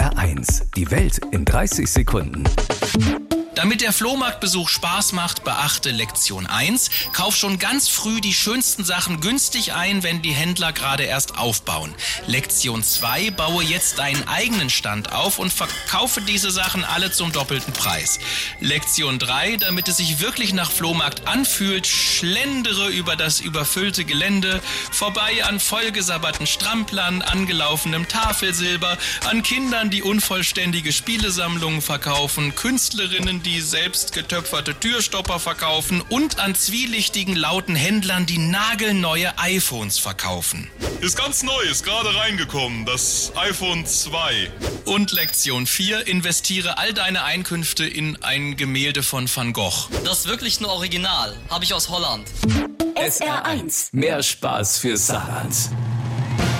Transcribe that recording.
SR1, die Welt in 30 Sekunden. Damit der Flohmarktbesuch Spaß macht, beachte Lektion 1. Kauf schon ganz früh die schönsten Sachen günstig ein, wenn die Händler gerade erst aufbauen. Lektion 2. Baue jetzt deinen eigenen Stand auf und verkaufe diese Sachen alle zum doppelten Preis. Lektion 3. Damit es sich wirklich nach Flohmarkt anfühlt, schlendere über das überfüllte Gelände, vorbei an vollgesabberten Stramplern, angelaufenem Tafelsilber, an Kindern, die unvollständige Spielesammlungen verkaufen, Künstlerinnen, die selbst getöpferte Türstopper verkaufen und an zwielichtigen, lauten Händlern, die nagelneue iPhones verkaufen. Ist ganz neu, ist gerade reingekommen, das iPhone 2. Und Lektion 4, investiere all deine Einkünfte in ein Gemälde von Van Gogh. Das ist wirklich ein Original, habe ich aus Holland. SR1, mehr Spaß für Saarland.